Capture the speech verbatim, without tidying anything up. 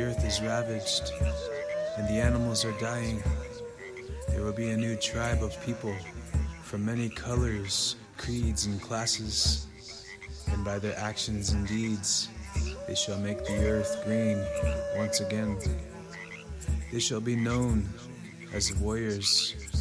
earth is ravaged and the animals are dying, there will be a new tribe of people from many colors, creeds, and classes, and by their actions and deeds they shall make the earth green once again. They shall be known as warriors